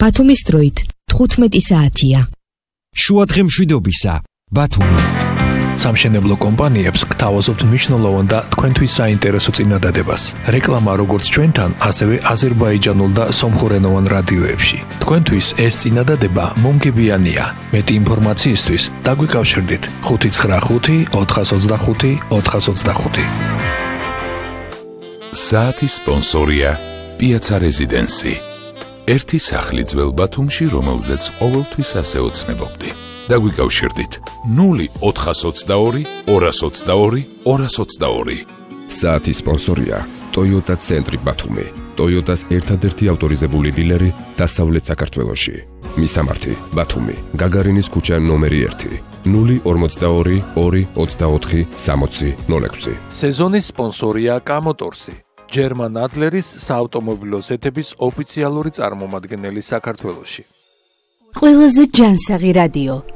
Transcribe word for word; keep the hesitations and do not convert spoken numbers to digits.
ბათუმის დროით თხუთმეტი საათია. შუადღე მშვიდობისა, ბათუმი. სამშენებლო კომპანიებს გთავაზობთ მნიშვნელოვან და თქვენთვის საინტერესო წინადადებას. რეკლამა როგორც ჩვენთან, ასევე აზერბაიჯანულ და სომხურენოვან რადიოებში. თქვენთვის ეს წინადადება მომგებიანია. მეტი ინფორმაციისთვის დაგვიკავშირდით ხუთი ცხრა ხუთი ოთხას ოცდახუთი ოთხას ოცდახუთი. საათის სპონსორია პიაცა რეზიდენსი. ერთი სახლი ძველ ბათუმში, რომელზეც ყოველთვის ასე ოცნებობდი. დაგვიკავშირდით ნული ოთხას ოცდაორი ორას ოცდაორი ორას ოცდაორი. საათის სპონსორია Toyota ცენტრი ბათუმი. Toyotas ერთადერთი ავტორიზებული დილერი დასავლეთ საქართველოში. მისამართი ბათუმი, გაგარინის ქუჩა ნომერი ერთი, ნული ორმოცდაორი ორი ოცდაოთხი სამოცი ნული ექვსი. სეზონის სპონსორია კამოტორსი. ჯერმან ადლერის საავტომობილო ზეთების ოფიციალური წარმომადგენელი საქართველოში. ყველაზე ჯანსაღი რადიო